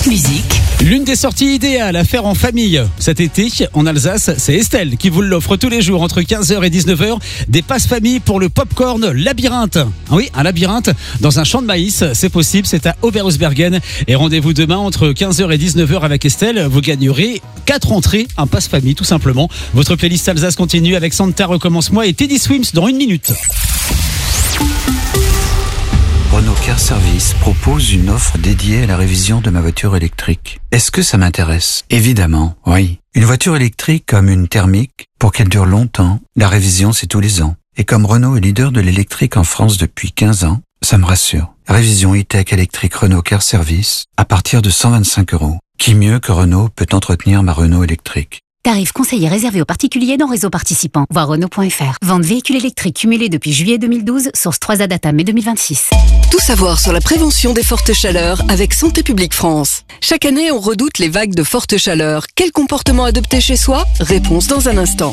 Toute musique. L'une des sorties idéales à faire en famille cet été en Alsace, c'est Estelle qui vous l'offre tous les jours entre 15h et 19h. Des passes famille pour le popcorn labyrinthe. Oui, un labyrinthe dans un champ de maïs, c'est possible, c'est à Oberhausbergen. Et rendez-vous demain entre 15h et 19h avec Estelle. Vous gagnerez 4 entrées, un passe famille tout simplement. Votre playlist Alsace continue avec Santa Recommence-moi et Teddy Swims dans 1 minute. Renault Car Service propose une offre dédiée à la révision de ma voiture électrique. Est-ce que ça m'intéresse? Évidemment, oui. Une voiture électrique comme une thermique, pour qu'elle dure longtemps, la révision c'est tous les ans. Et comme Renault est leader de l'électrique en France depuis 15 ans, ça me rassure. Révision e-tech électrique Renault Car Service à partir de 125 €. Qui mieux que Renault peut entretenir ma Renault électrique? Tarif conseillé réservé aux particuliers dans réseau participant. Voir Renault.fr. Vente véhicules électriques cumulés depuis juillet 2012. Source 3A Data mai 2026. Tout savoir sur la prévention des fortes chaleurs avec Santé publique France. Chaque année, on redoute les vagues de forte chaleur. Quel comportement adopter chez soi? Réponse dans un instant.